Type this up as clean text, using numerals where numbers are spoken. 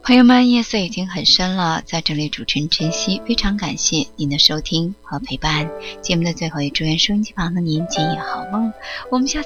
朋友们，夜色已经很深了，在这里主持人晨曦非常感谢您的收听和陪伴。节目的最后也祝愿收音机旁的您今夜好梦，我们下次